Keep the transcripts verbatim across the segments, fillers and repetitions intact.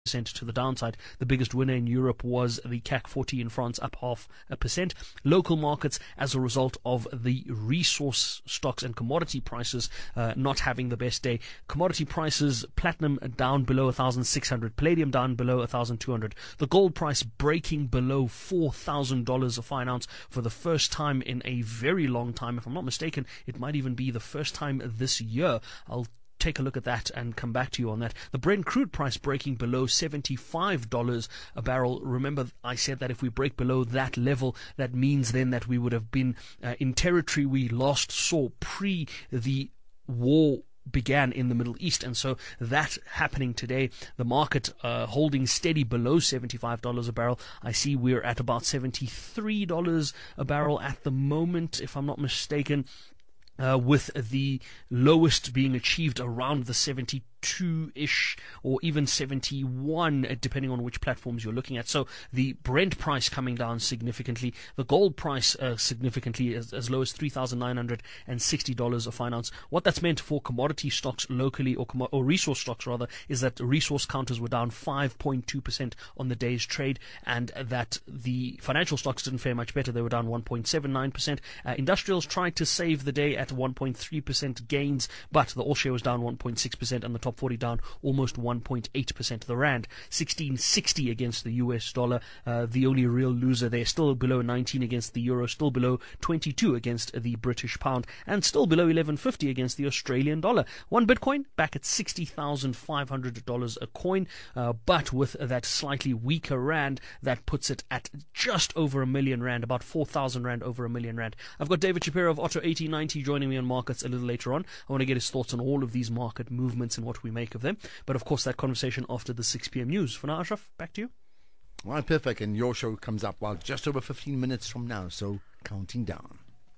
percent to the downside. The biggest winner in Europe was the C A C forty in France, up half a percent. Local markets, as a result of the resource stocks and commodity prices uh, not having the best day. Commodity prices, platinum down below one thousand six hundred, palladium down below one thousand two hundred. The gold price breaking below four thousand dollars a fine ounce for the first time in a very long time. If I'm not mistaken, it might even be the first time this year. I'll take a look at that and come back to you on that. The Brent crude price breaking below seventy-five dollars a barrel. Remember, I said that if we break below that level, that means then that we would have been uh, in territory we last saw pre the war began in the Middle East, and so that happening today. The market uh, holding steady below seventy-five dollars a barrel. I see we're at about seventy-three dollars a barrel at the moment, if I'm not mistaken. Uh, with the lowest being achieved around the seventy-two-ish or even seventy-one, depending on which platforms you're looking at. So the Brent price coming down significantly, the gold price uh, significantly as, as low as three thousand nine hundred sixty dollars a fine ounce. What that's meant for commodity stocks locally, or, com- or resource stocks rather, is that resource counters were down five point two percent on the day's trade, and that the financial stocks didn't fare much better. They were down one point seven nine percent. Uh, industrials tried to save the day at one point three percent gains, but the all share was down one point six percent and the top forty down almost one point eight percent. The rand sixteen sixty against the U S dollar, uh, the only real loser there, still below nineteen against the euro, still below twenty-two against the British pound, and still below eleven fifty against the Australian dollar. One Bitcoin back at sixty thousand five hundred dollars a coin, uh, but with that slightly weaker rand, that puts it at just over a million rand, about four thousand rand over a million rand. I've got David Shapiro of Otto eighteen ninety joining me on markets a little later on. I want to get his thoughts on all of these market movements and what we make of them. But of course, that conversation after the six p.m. news. For now, Ashraf, back to you. All right, perfect. And your show comes up, well, just over fifteen minutes from now. So counting down.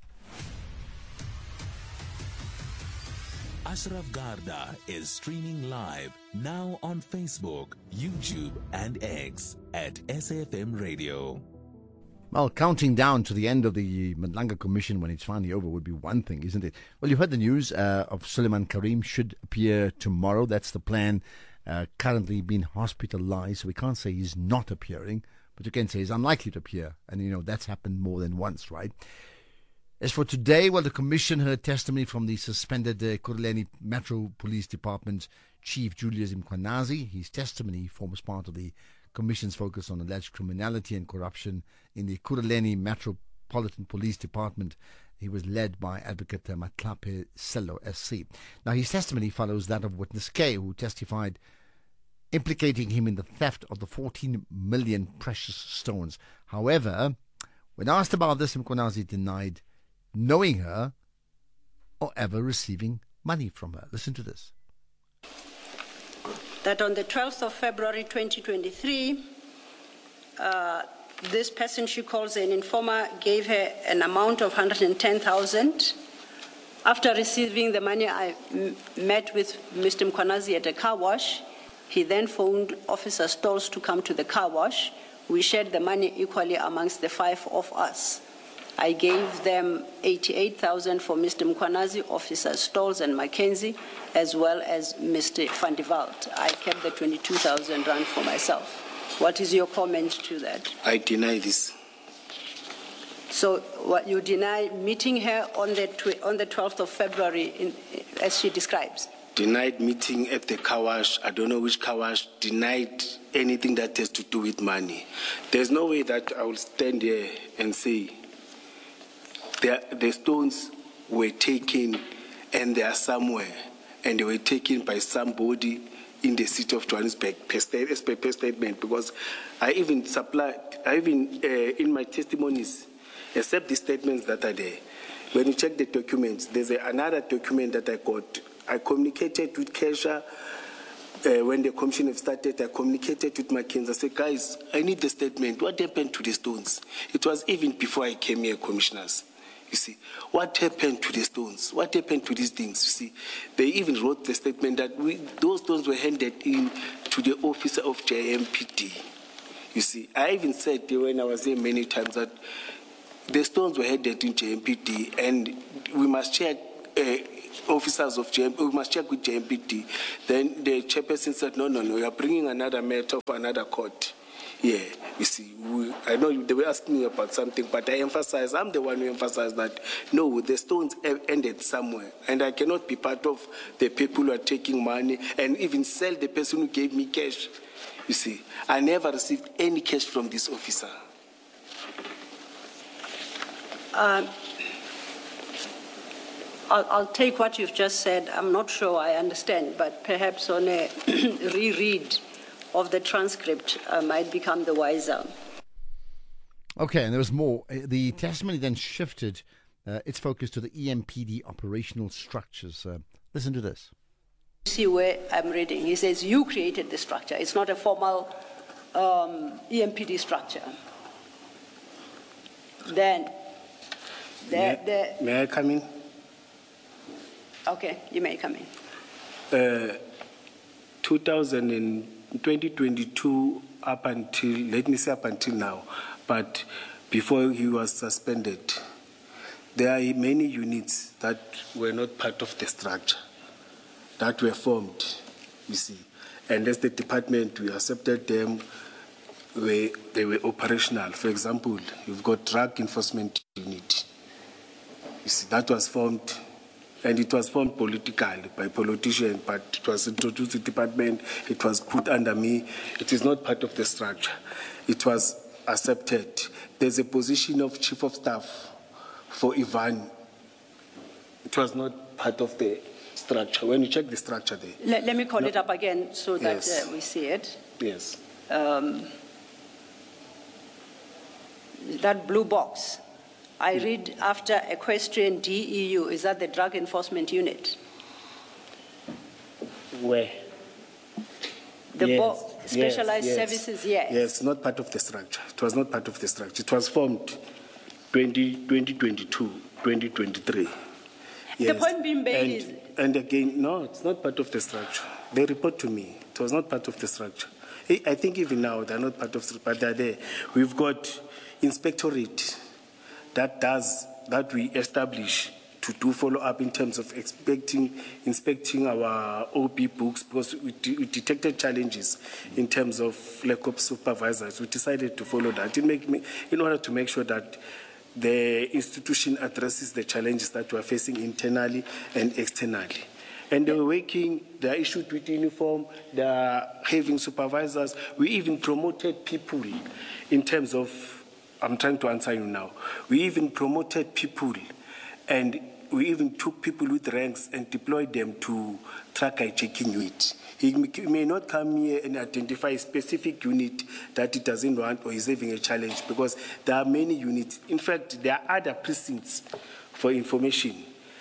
Ashraf Garda is streaming live now on Facebook, YouTube, and X at S A F M Radio. Well, counting down to the end of the Madlanga Commission when it's finally over would be one thing, isn't it? Well, you've heard the news uh, of Suleiman Karim should appear tomorrow. That's the plan. Uh, currently being hospitalized, so we can't say he's not appearing, but you can say he's unlikely to appear. And, you know, that's happened more than once, right? As for today, well, the Commission heard testimony from the suspended uh, Ekurhuleni Metro Police Department Chief Julius Mkhwanazi. His testimony forms part of the Commission's focus on alleged criminality and corruption in the Ekurhuleni Metropolitan Police Department. He was led by Advocate Matlape Sello, S C. Now, his testimony follows that of Witness K, who testified implicating him in the theft of the fourteen million precious stones. However, when asked about this, Mkhwanazi denied knowing her or ever receiving money from her. Listen to this. That on the twelfth of February twenty twenty-three, uh, this person she calls an informer gave her an amount of one hundred ten thousand. After receiving the money, I m- met with Mister Mkhwanazi at a car wash. He then phoned Officer Stolz to come to the car wash. We shared the money equally amongst the five of us. I gave them eighty-eight thousand for Mister Mkhwanazi, Officer Stolz and Mackenzie, as well as Mister Van de Walt. I kept the twenty-two thousand rand for myself. What is your comment to that? I deny this. So what, you deny meeting her on the tw- on the twelfth of February, in, as she describes? Denied meeting at the car wash. I don't know which car wash. Denied anything that has to do with money. There's no way that I will stand here and say the, the stones were taken and they are somewhere, and they were taken by somebody in the city of Johannesburg per, sta- per statement, because I even supplied, I even uh, in my testimonies, except the statements that are there, when you check the documents, there's a, another document that I got. I communicated with Kesha uh, when the commission have started. I communicated with Mackenzie. I said, guys, I need the statement. What happened to the stones? It was even before I came here, commissioners. You see, what happened to the stones? What happened to these things? You see, they even wrote the statement that we, those stones were handed in to the officer of J M P D. You see, I even said when I was there many times that the stones were handed in J M P D, and we must check uh, officers of J M P, we must check with J M P D. Then the chairperson said, no, no, no, you are bringing another matter for another court. Yeah, you see, we, I know they were asking me about something, but I emphasize, I'm the one who emphasized that, no, the stones have ended somewhere, and I cannot be part of the people who are taking money and even sell the person who gave me cash. You see, I never received any cash from this officer. Um, I'll, I'll take what you've just said. I'm not sure I understand, but perhaps on a reread of the transcript, I might become the wiser. Okay, and there was more. Uh, The testimony then shifted uh, its focus to the E M P D operational structures. Uh, listen to this. See where I'm reading. He says, you created the structure. It's not a formal um, E M P D structure. Then, the, May, the, may I come in? okay, you may come in. Uh, two thousand and twenty twenty-two up until, let me say up until now, but before he was suspended, there are many units that were not part of the structure, that were formed, you see. And as the department, we accepted them, where they were operational. For example, you've got drug enforcement unit. You see, that was formed, and it was formed politically by politicians, but it was introduced to the department, it was put under me. It is not part of the structure. It was accepted. There's a position of chief of staff for Ivan. It was not part of the structure. When you check the structure there. Let, let me call No. it up again so that Yes. uh, we see it. Yes. Um, that blue box, I read after equestrian D E U, is that the Drug Enforcement Unit? Where? The Yes, bo- specialized yes, yes. services, yes. Yes, not part of the structure. It was not part of the structure. It was formed twenty twenty-two, twenty twenty-three. The point being made and, is- And again, no, it's not part of the structure. They report to me. It was not part of the structure. I I think even now they're not part of the but they're there. We've got inspectorate that does, that we establish to do follow-up in terms of expecting, inspecting our O P books, because we, de- we detected challenges in terms of lack of supervisors. We decided to follow that in, make, in order to make sure that the institution addresses the challenges that we are facing internally and externally. And they were working, they are issued with uniform, they are having supervisors. We even promoted people in terms of, I'm trying to answer you now, we even promoted people and we even took people with ranks and deployed them to track hijacking unit. He may not come here and identify a specific unit that he doesn't want or is having a challenge, because there are many units. In fact, there are other precincts for information,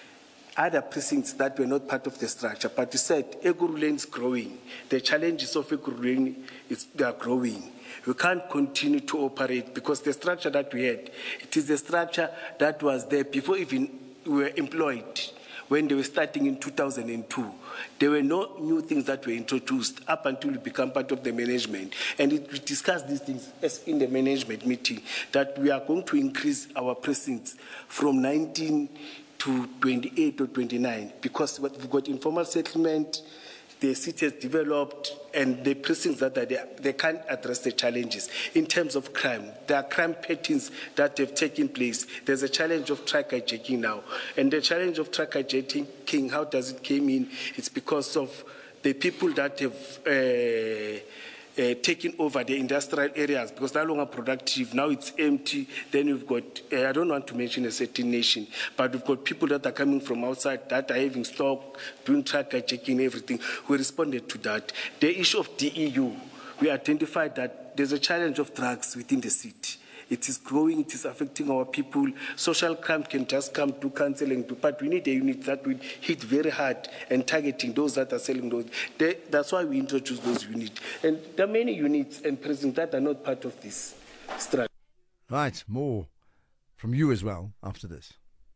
other precincts that were not part of the structure. But he said, Ekurhuleni is growing. The challenges of Ekurhuleni is they are growing. We can't continue to operate because the structure that we had, it is the structure that was there before even we were employed. When they were starting in two thousand two, there were no new things that were introduced up until we become part of the management. And it, we discussed these things as in the management meeting, that we are going to increase our precincts from nineteen to twenty-eight or twenty-nine, because we've got informal settlement, the city has developed, and the precincts that are there, they can't address the challenges. In terms of crime, there are crime patterns that have taken place. There's a challenge of truck hijacking now. And the challenge of truck hijacking, how does it came in? It's because of the people that have uh, uh, taken over the industrial areas, because they're no longer productive. Now it's empty. Then we've got, uh, I don't want to mention a certain nation, but we've got people that are coming from outside that are having stock, doing track hijacking, everything. We responded to that. The issue of D E U, we identified that there's a challenge of drugs within the city. It is growing, it is affecting our people. Social crime can just come to counseling, but we need a unit that will hit very hard and targeting those that are selling those. They, that's why we introduced those units. And there are many units and prisons that are not part of this strategy. Right, more from you as well after this.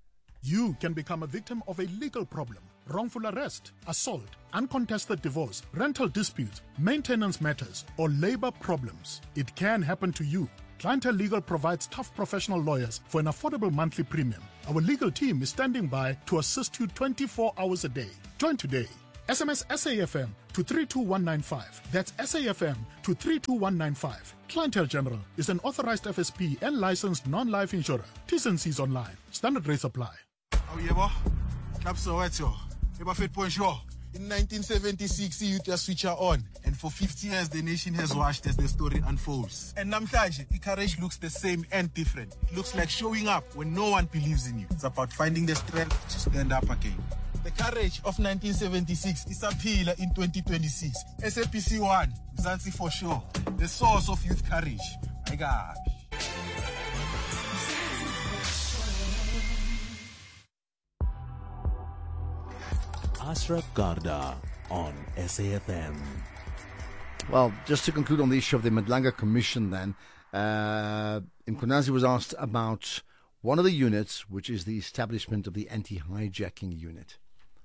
You can become a victim of a legal problem: wrongful arrest, assault, uncontested divorce, rental disputes, maintenance matters, or labor problems. It can happen to you. Clientele Legal provides tough professional lawyers for an affordable monthly premium. Our legal team is standing by to assist you twenty-four hours a day. Join today. S M S S A F M to three two one nine five. That's S A F M to three two one nine five. Clientele General is an authorized F S P and licensed non-life insurer. T's and C's online. Standard rates apply. Oh, yeah, boy. Clap so what's your? Fit point sure. In nineteen seventy-six, you just switch her on. And for fifty years, the nation has watched as the story unfolds. And namhlanje, iCourage looks the same and different. It looks like showing up when no one believes in you. It's about finding the strength to stand up again. The courage of nineteen seventy-six is a pillar in twenty twenty-six. S A P C one, Mzansi for sure. The source of youth courage. My God. Ashraf Garda on S A F M. Well, just to conclude on the issue of the Madlanga Commission then, uh, Mkhwanazi was asked about one of the units, which is the establishment of the anti-hijacking unit.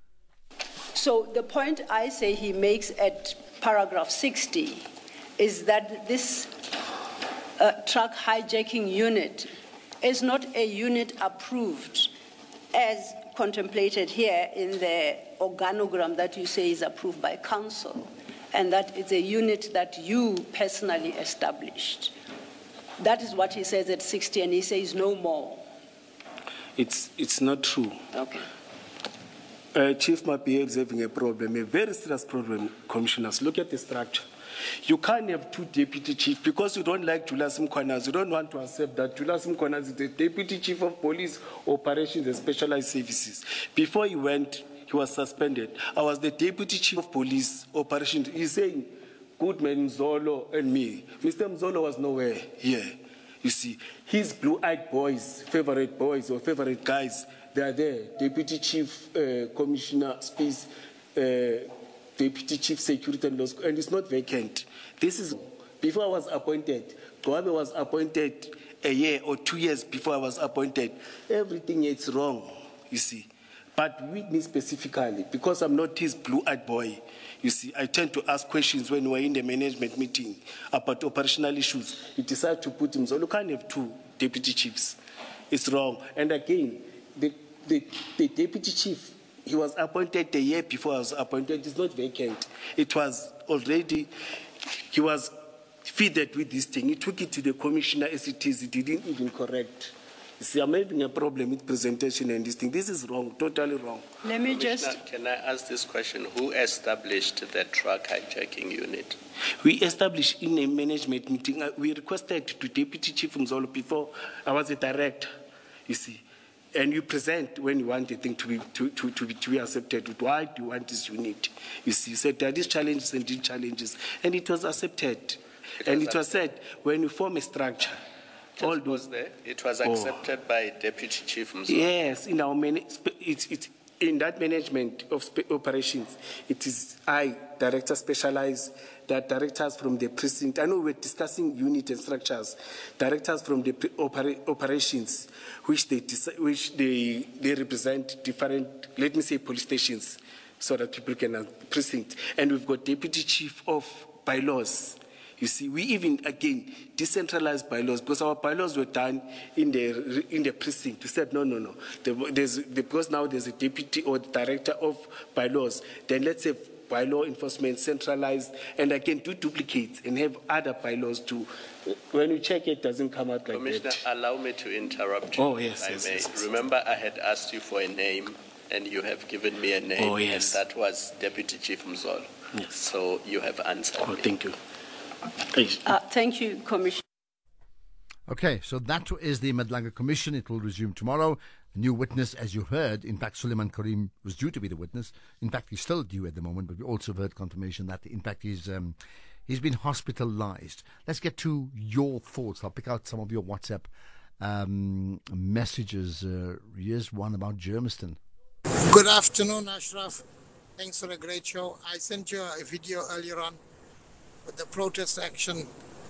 So the point I say he makes at paragraph sixty is that this uh, truck hijacking unit is not a unit approved as contemplated here in the organogram that you say is approved by council, and that it's a unit that you personally established. That is what he says at sixty, and he says no more. It's, it's not true. Okay. Uh, Chief Mapie is having a problem, a very serious problem, commissioners. Look at the structure. You can't have two deputy chiefs because you don't like Julius Mkhwanazi. You don't want to accept that Julius Mkhwanazi is the deputy chief of police operations and specialized services. Before he went, he was suspended. I was the deputy chief of police operations. He's saying, Goodman, Mzolo, and me. Mister Mzolo was nowhere here. You see, his blue-eyed boys, favorite boys or favorite guys, they are there. Deputy Chief uh, Commissioner Space, uh, Deputy Chief Security and Laws, and it's not vacant. This is, before I was appointed, Goabe was appointed a year or two years before I was appointed. Everything is wrong, you see. But with me specifically, because I'm not his blue-eyed boy, you see, I tend to ask questions when we're in the management meeting about operational issues. You decide to put him, so you can't have two deputy chiefs. It's wrong. And again, the, the, the deputy chief, he was appointed a year before I was appointed. It's not vacant. It was already, he was feeded with this thing. He took it to the commissioner as it is. He didn't even correct. You see, I'm having a problem with presentation and this thing. This is wrong, totally wrong. Let me just... Can I ask this question? Who established the truck hijacking unit? We established in a management meeting. We requested to Deputy Chief Mzolo before I was a director, you see. And you present when you want a thing to be, to, to, to be, to be accepted. Why do you want this unit? You see, you said there are these challenges and these challenges. And it was accepted. It and was it was said, when you form a structure, all those was there. It was accepted oh. by Deputy Chief Mzolo. Yes, in our man, it's, it's in that management of operations. It is I, director specialized. There are directors from the precinct. I know we're discussing unit and structures. Directors from the opera, operations, which they which they they represent different, let me say, police stations, so that people can have precinct. And we've got deputy chief of bylaws. You see, we even, again, decentralized bylaws, because our bylaws were done in the in the precinct. We said, no, no, no. There's, because now there's a deputy or director of bylaws, then let's have bylaw enforcement centralized, and again, do duplicates and have other bylaws too. When you check it, it doesn't come out like Commissioner, that. Commissioner, allow me to interrupt you. Oh, yes, I yes, may. yes, yes. Remember, I had asked you for a name, and you have given me a name, oh, yes. and that was Deputy Chief Mzolo. Yes. So you have answered oh, me. Thank you. Uh, thank you, Commissioner. Okay, so that is the Madlanga Commission. It will resume tomorrow. A new witness, as you heard, in fact, Suleiman Karim was due to be the witness. In fact, he's still due at the moment, but we also heard confirmation that, in fact, he's um, he's been hospitalized. Let's get to your thoughts. I'll pick out some of your WhatsApp um, messages. Uh, here's one about Germiston. Good afternoon, Ashraf. Thanks for a great show. I sent you a video earlier on with the protest action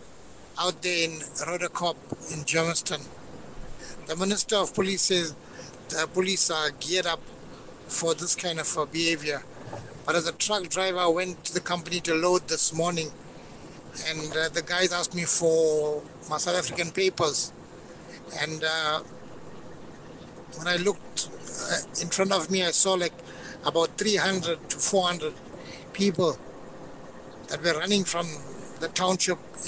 out there in Rhodocop in Germiston. The Minister of Police says the police are geared up for this kind of uh, behavior. But as a truck driver, I went to the company to load this morning. and uh, the guys asked me for my South African papers. And uh, when I looked uh, in front of me, I saw like about three hundred to four hundred people that were running from the township